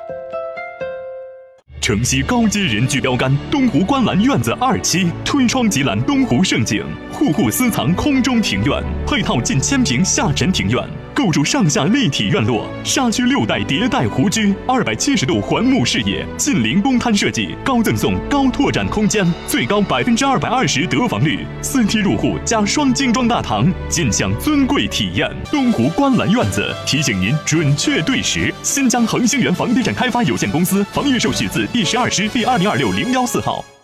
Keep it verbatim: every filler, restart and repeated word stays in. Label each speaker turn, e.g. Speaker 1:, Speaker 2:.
Speaker 1: 城西高阶人居标杆东湖观澜院子二期，推窗即览东湖胜景，户户私藏空中庭院，配套近千平下沉庭院，构筑上下立体院落，沙区六代迭代湖居，二百七十度环幕视野，近邻公摊设计，高赠送高拓展空间，最高百分之二百二十得房率，四梯入户加双精装大堂，尽享尊贵体验。东湖观澜院子提醒您准确对时。新疆恒星源房地产开发有限公司，房业手续字第十二师第二零二六零幺四号。